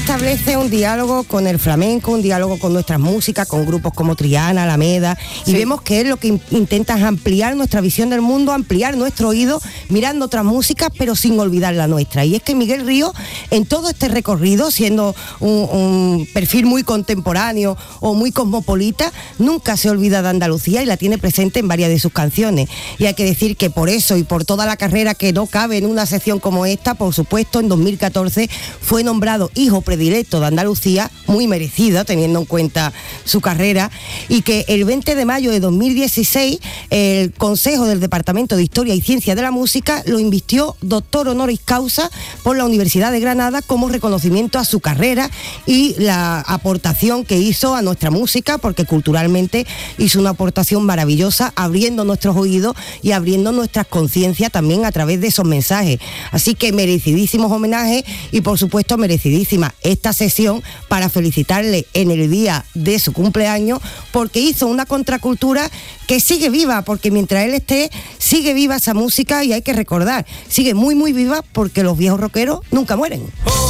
establece un diálogo con el flamenco, un diálogo con nuestras músicas, con grupos como Triana, Alameda, y vemos que él lo que intenta es ampliar nuestra visión del mundo, ampliar nuestro oído, mirando otras músicas, pero sin olvidar la nuestra. Y es que Miguel Ríos, en todo este recorrido, siendo un perfil muy contemporáneo o muy cosmopolita, nunca se olvida de Andalucía y la tiene presente en varias de sus canciones. Y hay que decir que por eso y por toda la carrera que no cabe en una sección como esta, por supuesto, en 2014 fue nombrado hijo predilecto de Andalucía, muy merecido teniendo en cuenta su carrera, y que el 20 de mayo de 2016 el Consejo del Departamento de Historia y Ciencia de la Música lo invistió doctor honoris causa por la Universidad de Granada como reconocimiento a su carrera y la aportación que hizo a nuestra música, porque culturalmente hizo una aportación maravillosa, abriendo nuestros oídos y abriendo nuestras conciencias también a través de esos mensajes. Así que merecidísimos homenajes y por supuesto merecidísima esta sesión para felicitarle en el día de su cumpleaños, porque hizo una contracultura que sigue viva, porque mientras él esté, sigue viva esa música, y hay que recordar, sigue muy muy viva, porque los viejos rockeros nunca mueren.